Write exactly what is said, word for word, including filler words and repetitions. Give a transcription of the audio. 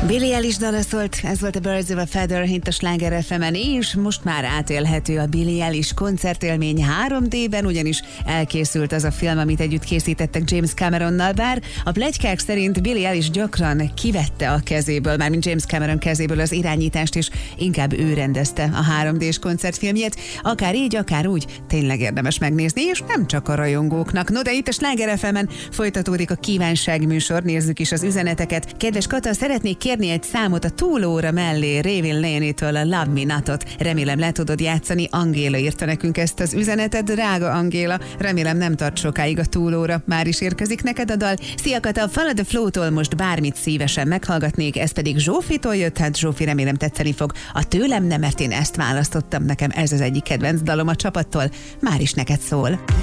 Billie Eilish dala szólt, ez volt a Birds of a Feather hint a Sláger ef emen, és most már átélhető a Billie Eilish koncertélmény három dében, ugyanis elkészült az a film, amit együtt készítettek James Cameronnal, bár a pletykák szerint Billie Eilish gyakran kivette a kezéből, mármint James Cameron kezéből az irányítást, és inkább ő rendezte a három dés koncertfilmjét. Akár így, akár úgy, tényleg érdemes megnézni, és nem csak a rajongóknak. No, de itt a Sláger ef emen folytatódik a kívánságműsor, nézzük is az üzeneteket. Kedves Kata, szeretnék kérni egy számot a túlóra mellé Raven Laney-től, a Love Me Not-ot. Remélem le tudod játszani. Angéla írta nekünk ezt az üzenetet. Drága Angéla, remélem nem tart sokáig a túlóra. Már is érkezik neked a dal. Szia Kata, Follow the Flow-tól most bármit szívesen meghallgatnék, ez pedig Zsófitól jött, hát Zsófi, remélem tetszeni fog. A Tőlem nem, mert én ezt választottam, nekem ez az egyik kedvenc dalom a csapattól. Már is neked szól.